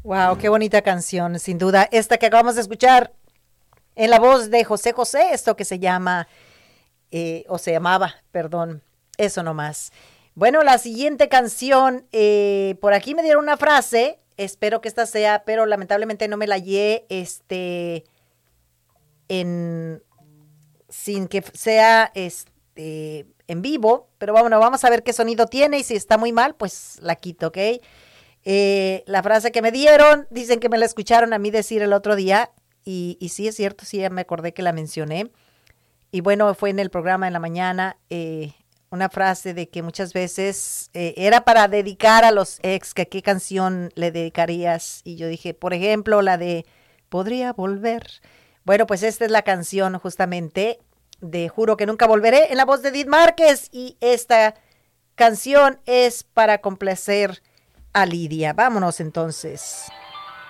Wow, qué bonita canción, sin duda. Esta que acabamos de escuchar en la voz de José José, esto que se llama, o se llamaba, perdón, eso nomás. Bueno, la siguiente canción, por aquí me dieron una frase, espero que esta sea, pero lamentablemente no me la hallé, en, sin que sea, en vivo, pero bueno, vamos a ver qué sonido tiene y si está muy mal, pues la quito, ¿ok? La frase que me dieron, dicen que me la escucharon a mí decir el otro día y sí es cierto, sí ya me acordé que la mencioné. Y bueno, fue en el programa en la mañana una frase de que muchas veces era para dedicar a los ex, que qué canción le dedicarías. Y yo dije, por ejemplo, la de Podría volver. Bueno, pues esta es la canción justamente de Juro que nunca volveré en la voz de Edith Márquez y esta canción es para complacer a Lidia. Vámonos entonces.